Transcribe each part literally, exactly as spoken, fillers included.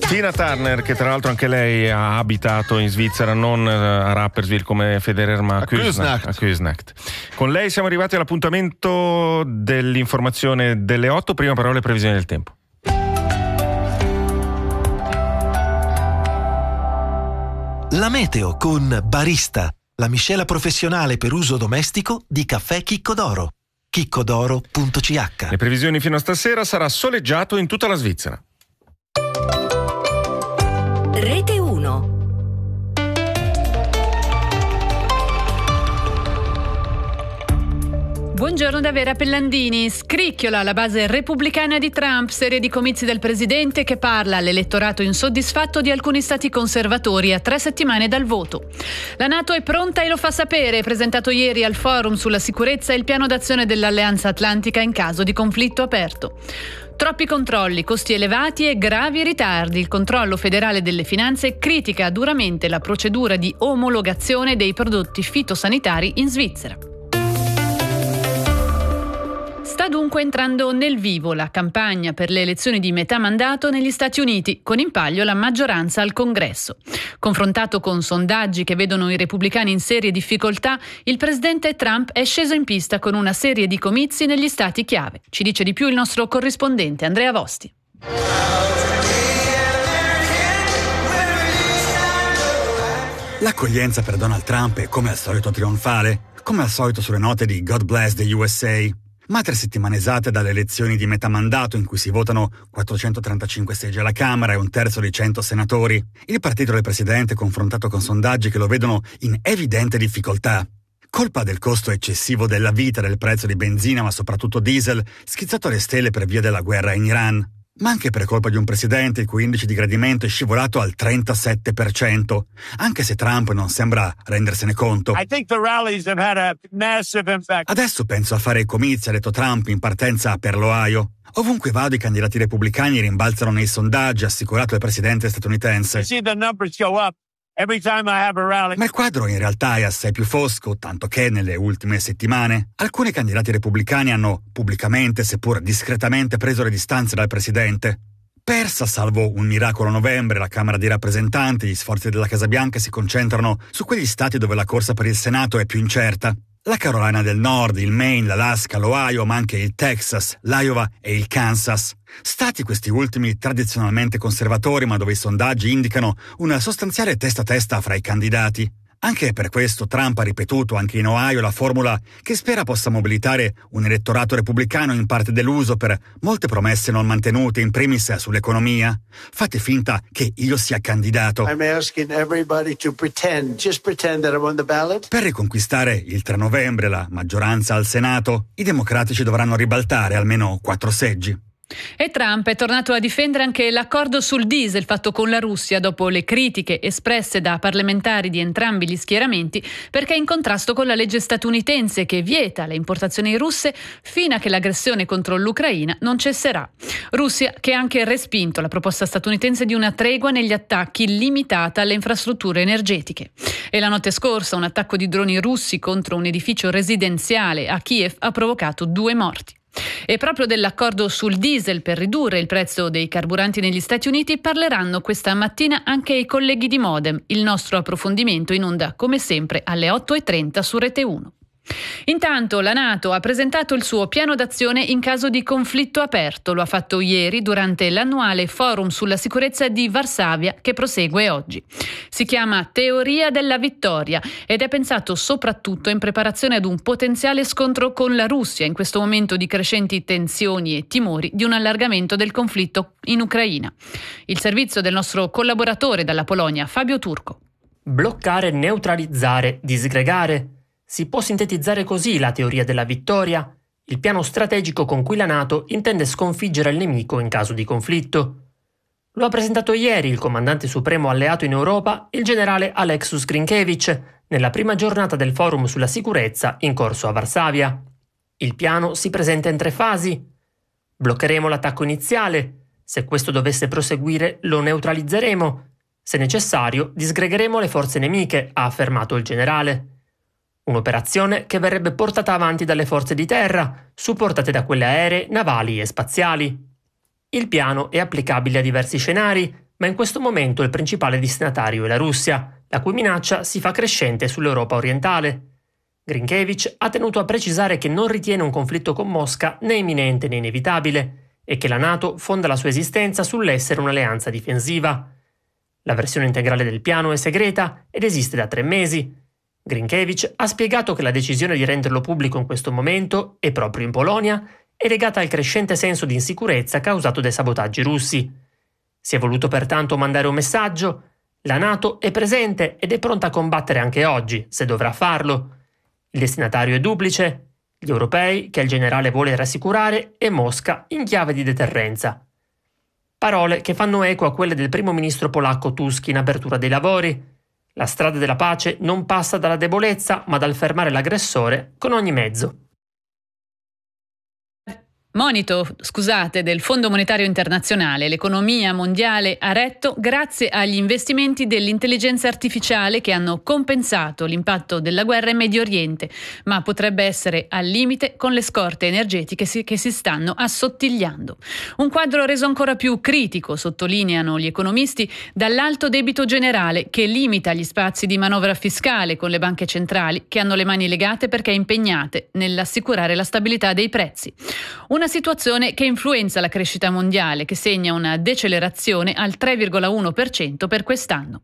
Tina Turner, che tra l'altro anche lei ha abitato in Svizzera, non a Rapperswil come Federer, ma a Küsnacht. A Küsnacht. Con lei siamo arrivati all'appuntamento dell'informazione delle otto. Prima però le previsioni del tempo. La meteo con Barista, la miscela professionale per uso domestico di caffè Chicco d'Oro. chiccodoro punto c h. Le previsioni fino a stasera: sarà soleggiato in tutta la Svizzera. Rete uno. Buongiorno da Vera Pellandini. Scricchiola la base repubblicana di Trump, serie di comizi del presidente che parla all'elettorato insoddisfatto di alcuni stati conservatori a tre settimane dal voto. La NATO è pronta e lo fa sapere, presentato ieri al forum sulla sicurezza il piano d'azione dell'Alleanza Atlantica in caso di conflitto aperto. Troppi controlli, costi elevati e gravi ritardi. Il controllo federale delle finanze critica duramente la procedura di omologazione dei prodotti fitosanitari in Svizzera. Sta dunque entrando nel vivo la campagna per le elezioni di metà mandato negli Stati Uniti, con in palio la maggioranza al Congresso. Confrontato con sondaggi che vedono i repubblicani in serie difficoltà, il presidente Trump è sceso in pista con una serie di comizi negli stati chiave. Ci dice di più il nostro corrispondente Andrea Vosti. L'accoglienza per Donald Trump è come al solito trionfale, come al solito sulle note di God Bless the U S A. Ma tre settimane esatte dalle elezioni di metà mandato in cui si votano quattrocentotrentacinque seggi alla Camera e un terzo dei cento senatori, il partito del presidente è confrontato con sondaggi che lo vedono in evidente difficoltà. Colpa del costo eccessivo della vita, del prezzo di benzina ma soprattutto diesel, schizzato alle stelle per via della guerra in Iran. Ma anche per colpa di un presidente il cui indice di gradimento è scivolato al trentasette per cento, anche se Trump non sembra rendersene conto. I think the rallies have had a massive impact. Adesso penso a fare i comizi, ha detto Trump in partenza per l'Ohio. Ovunque vado i candidati repubblicani rimbalzano nei sondaggi, ha assicurato il presidente statunitense. You see the numbers go up every time I have a rally. Ma il quadro in realtà è assai più fosco, tanto che nelle ultime settimane alcuni candidati repubblicani hanno pubblicamente, seppur discretamente, preso le distanze dal presidente. Persa, salvo un miracolo a novembre, la Camera dei rappresentanti, gli sforzi della Casa Bianca si concentrano su quegli stati dove la corsa per il Senato è più incerta. La Carolina del Nord, il Maine, l'Alaska, l'Ohio, ma anche il Texas, l'Iowa e il Kansas. Stati questi ultimi tradizionalmente conservatori, ma dove i sondaggi indicano una sostanziale testa a testa fra i candidati. Anche per questo Trump ha ripetuto anche in Ohio la formula che spera possa mobilitare un elettorato repubblicano in parte deluso per molte promesse non mantenute, in primis sull'economia. Fate finta che io sia candidato. I'm asking everybody to pretend, just pretend that I'm on the ballot. Per riconquistare il tre novembre la maggioranza al Senato, i democratici dovranno ribaltare almeno quattro seggi. E Trump è tornato a difendere anche l'accordo sul diesel fatto con la Russia dopo le critiche espresse da parlamentari di entrambi gli schieramenti, perché è in contrasto con la legge statunitense che vieta le importazioni russe fino a che l'aggressione contro l'Ucraina non cesserà. Russia che ha anche respinto la proposta statunitense di una tregua negli attacchi limitata alle infrastrutture energetiche. E la notte scorsa un attacco di droni russi contro un edificio residenziale a Kiev ha provocato due morti. E proprio dell'accordo sul diesel per ridurre il prezzo dei carburanti negli Stati Uniti parleranno questa mattina anche i colleghi di Modem. Il nostro approfondimento in onda come sempre alle otto e trenta su Rete uno. Intanto la NATO ha presentato il suo piano d'azione in caso di conflitto aperto. Lo ha fatto ieri durante l'annuale forum sulla sicurezza di Varsavia che prosegue oggi. Si chiama Teoria della vittoria ed è pensato soprattutto in preparazione ad un potenziale scontro con la Russia in questo momento di crescenti tensioni e timori di un allargamento del conflitto in Ucraina. Il servizio del nostro collaboratore dalla Polonia, Fabio Turco. Bloccare, neutralizzare, disgregare. Si può sintetizzare così la teoria della vittoria, il piano strategico con cui la NATO intende sconfiggere il nemico in caso di conflitto. Lo ha presentato ieri il comandante supremo alleato in Europa, il generale Alexus Grynkevich, nella prima giornata del forum sulla sicurezza in corso a Varsavia. Il piano si presenta in tre fasi. Bloccheremo l'attacco iniziale. Se questo dovesse proseguire, lo neutralizzeremo. Se necessario, disgregheremo le forze nemiche, ha affermato il generale. Un'operazione che verrebbe portata avanti dalle forze di terra, supportate da quelle aeree, navali e spaziali. Il piano è applicabile a diversi scenari, ma in questo momento il principale destinatario è la Russia, la cui minaccia si fa crescente sull'Europa orientale. Grinkevic ha tenuto a precisare che non ritiene un conflitto con Mosca né imminente né inevitabile e che la NATO fonda la sua esistenza sull'essere un'alleanza difensiva. La versione integrale del piano è segreta ed esiste da tre mesi. Grinkevic ha spiegato che la decisione di renderlo pubblico in questo momento, e proprio in Polonia, è legata al crescente senso di insicurezza causato dai sabotaggi russi. Si è voluto pertanto mandare un messaggio: la NATO è presente ed è pronta a combattere anche oggi, se dovrà farlo. Il destinatario è duplice: gli europei, che il generale vuole rassicurare, e Mosca in chiave di deterrenza. Parole che fanno eco a quelle del primo ministro polacco Tusk in apertura dei lavori. La strada della pace non passa dalla debolezza, ma dal fermare l'aggressore con ogni mezzo. Monito, scusate, del Fondo Monetario Internazionale. L'economia mondiale ha retto grazie agli investimenti dell'intelligenza artificiale che hanno compensato l'impatto della guerra in Medio Oriente, ma potrebbe essere al limite con le scorte energetiche che si stanno assottigliando. Un quadro reso ancora più critico, sottolineano gli economisti, dall'alto debito generale che limita gli spazi di manovra fiscale con le banche centrali che hanno le mani legate perché impegnate nell'assicurare la stabilità dei prezzi. Una Una situazione che influenza la crescita mondiale, che segna una decelerazione al tre virgola uno per cento per quest'anno.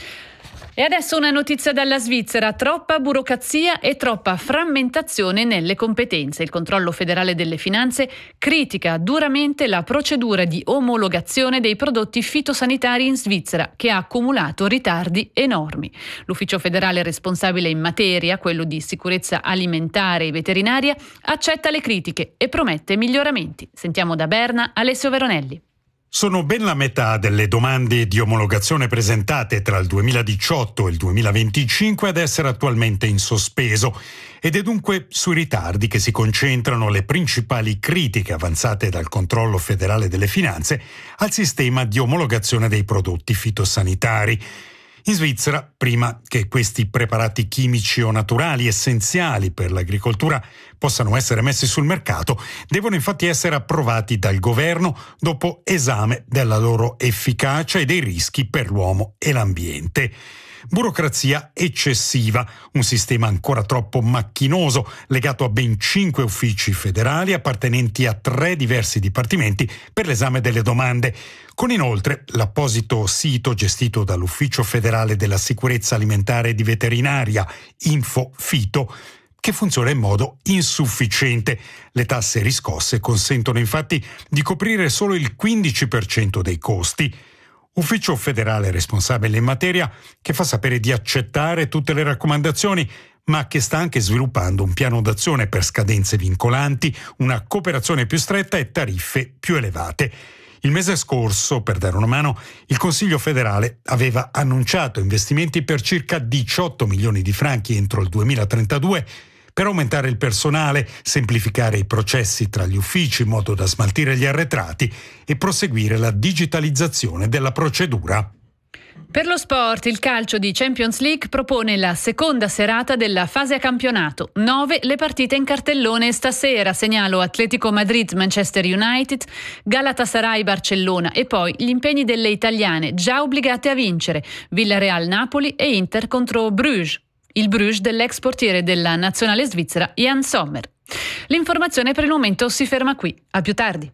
E adesso una notizia dalla Svizzera: troppa burocrazia e troppa frammentazione nelle competenze. Il controllo federale delle finanze critica duramente la procedura di omologazione dei prodotti fitosanitari in Svizzera, che ha accumulato ritardi enormi. L'ufficio federale responsabile in materia, quello di sicurezza alimentare e veterinaria, accetta le critiche e promette miglioramenti. Sentiamo da Berna Alessio Veronelli. Sono ben la metà delle domande di omologazione presentate tra il duemiladiciotto e il duemilaventicinque ad essere attualmente in sospeso, ed è dunque sui ritardi che si concentrano le principali critiche avanzate dal controllo federale delle finanze al sistema di omologazione dei prodotti fitosanitari. In Svizzera, prima che questi preparati chimici o naturali essenziali per l'agricoltura possano essere messi sul mercato, devono infatti essere approvati dal governo dopo esame della loro efficacia e dei rischi per l'uomo e l'ambiente. Burocrazia eccessiva, un sistema ancora troppo macchinoso, legato a ben cinque uffici federali appartenenti a tre diversi dipartimenti per l'esame delle domande, con inoltre l'apposito sito gestito dall'Ufficio federale della sicurezza alimentare e di veterinaria, InfoFito, che funziona in modo insufficiente. Le tasse riscosse consentono infatti di coprire solo il quindici per cento dei costi. Ufficio federale responsabile in materia che fa sapere di accettare tutte le raccomandazioni, ma che sta anche sviluppando un piano d'azione per scadenze vincolanti, una cooperazione più stretta e tariffe più elevate. Il mese scorso, per dare una mano, il Consiglio federale aveva annunciato investimenti per circa diciotto milioni di franchi entro il duemilatrentadue per aumentare il personale, semplificare i processi tra gli uffici in modo da smaltire gli arretrati e proseguire la digitalizzazione della procedura. Per lo sport, il calcio di Champions League propone la seconda serata della fase a campionato. Nove le partite in cartellone stasera. Segnalo Atletico Madrid, Manchester United, Galatasaray, Barcellona e poi gli impegni delle italiane già obbligate a vincere: Villarreal, Napoli e Inter contro Bruges. Il Bruges dell'ex portiere della nazionale svizzera Jan Sommer. L'informazione per il momento si ferma qui. A più tardi.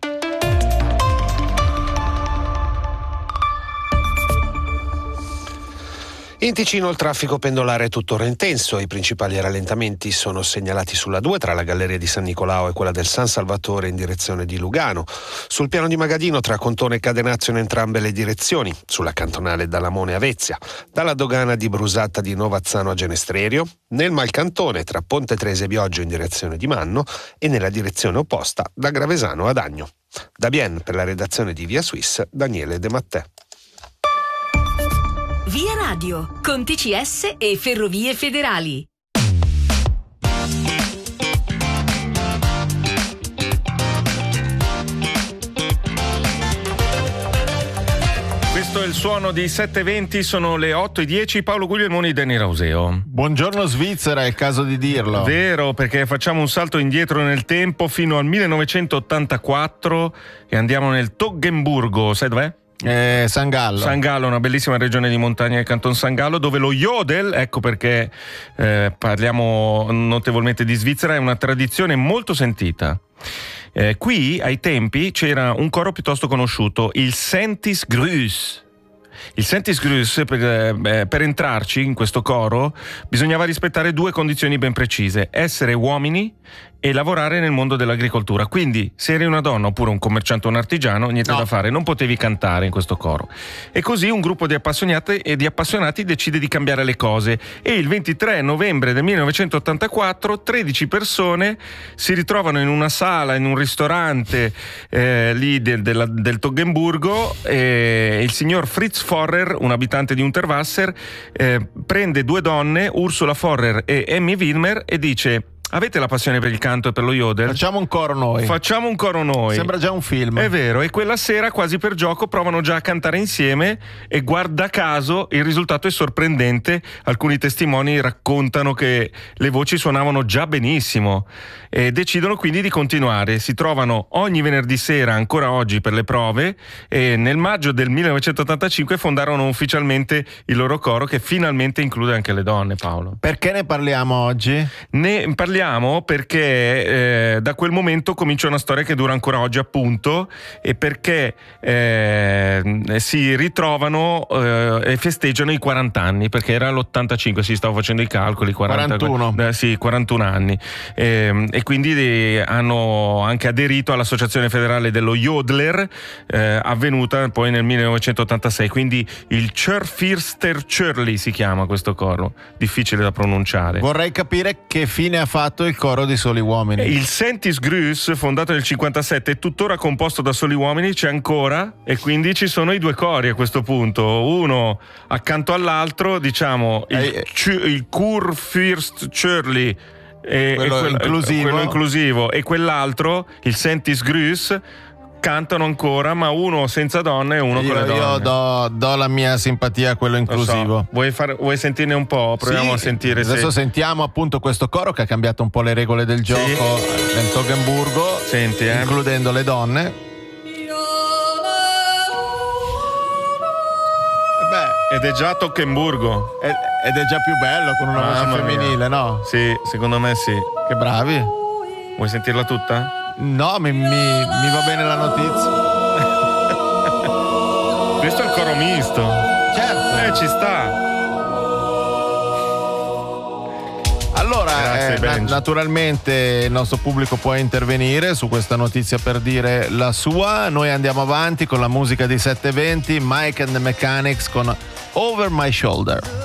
In Ticino il traffico pendolare è tuttora intenso. I principali rallentamenti sono segnalati sulla due tra la Galleria di San Nicolao e quella del San Salvatore in direzione di Lugano, sul piano di Magadino tra Contone e Cadenazzo in entrambe le direzioni, sulla cantonale da Lamone a Vezia, dalla dogana di Brusata di Novazzano a Genestrerio, nel Malcantone tra Ponte Trese e Bioggio in direzione di Manno e nella direzione opposta da Gravesano ad Agno. Da Bien per la redazione di Via Suisse, Daniele De Mattè. Via Radio, con T C S e Ferrovie Federali. Questo è il suono di sette e venti, sono le otto e dieci. Paolo Guglielmoni, Dani Rauseo. Buongiorno Svizzera, è il caso di dirlo. Vero, perché facciamo un salto indietro nel tempo fino al millenovecentottantaquattro e andiamo nel Toggenburgo. Sai dov'è? Eh, San Gallo. San Gallo, una bellissima regione di montagna del Canton San Gallo, dove lo yodel, ecco perché eh, parliamo notevolmente di Svizzera, è una tradizione molto sentita. Eh, qui ai tempi c'era un coro piuttosto conosciuto, il Sentis Grüß. Il Sentis Grüß, per, eh, per entrarci in questo coro bisognava rispettare due condizioni ben precise: essere uomini e lavorare nel mondo dell'agricoltura. Quindi se eri una donna oppure un commerciante o un artigiano, niente no. da fare, non potevi cantare in questo coro. E così un gruppo di appassionati e di appassionati decide di cambiare le cose, e il ventitré novembre del millenovecentottantaquattro tredici persone si ritrovano in una sala, in un ristorante eh, lì del, del, del Toggenburgo, e il signor Fritz Forrer, un abitante di Unterwasser, eh, prende due donne, Ursula Forrer e Emmy Wilmer, e dice: avete la passione per il canto e per lo yodel? Facciamo un coro noi. Facciamo un coro noi. Sembra già un film. È vero, e quella sera, quasi per gioco, provano già a cantare insieme, e guarda caso il risultato è sorprendente. Alcuni testimoni raccontano che le voci suonavano già benissimo e decidono quindi di continuare. Si trovano ogni venerdì sera, ancora oggi, per le prove, e nel maggio del millenovecentottantacinque fondarono ufficialmente il loro coro, che finalmente include anche le donne, Paolo. Perché ne parliamo oggi? Ne parliamo perché eh, da quel momento comincia una storia che dura ancora oggi, appunto, e perché eh, si ritrovano eh, e festeggiano i quaranta anni, perché era l'ottantacinque, si stavo facendo i calcoli, quaranta, quarantuno. Eh, sì, quarantuno anni, e, e quindi eh, hanno anche aderito all'Associazione Federale dello Jodler, eh, avvenuta poi nel millenovecentottantasei, quindi il Chörfirster Chörli si chiama questo coro, difficile da pronunciare. Vorrei capire che fine ha fatto il coro di soli uomini. Il Sentis Grüß, fondato nel cinquantasette, è tuttora composto da soli uomini, c'è ancora, e quindi ci sono i due cori a questo punto, uno accanto all'altro, diciamo il, eh, il Kurfürst Chörli e, quello, e quello, inclusivo. quello inclusivo, e quell'altro, il Sentis Grüß, cantano ancora, ma uno senza donne e uno io, con le donne. Io do, do la mia simpatia a quello inclusivo. So. Vuoi, far, vuoi sentirne un po'? Proviamo sì, a sentire. Adesso se... sentiamo appunto questo coro che ha cambiato un po' le regole del gioco sì. nel Toggenburgo, Senti, eh. includendo le donne. Beh, ed è già Toggenburgo. Ed, ed è già più bello con una voce femminile, no? Sì, secondo me sì. Che bravi. Vuoi sentirla tutta? No, mi, mi, mi va bene la notizia. Questo è il coro misto. Certo. Eh, ci sta. Allora, Grazie, eh, na- naturalmente il nostro pubblico può intervenire su questa notizia per dire la sua. Noi andiamo avanti con la musica di sette venti, Mike and the Mechanics con Over My Shoulder.